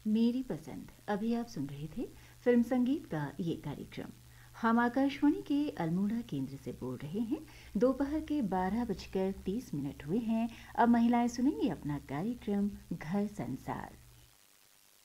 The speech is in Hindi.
मेरी पसंद। अभी आप सुन रहे थे फिल्म संगीत का ये कार्यक्रम। हम आकाशवाणी के अल्मोड़ा केंद्र से बोल रहे हैं। दोपहर के 12:30 हुए हैं। अब महिलाएं सुनेंगी अपना कार्यक्रम घर संसार।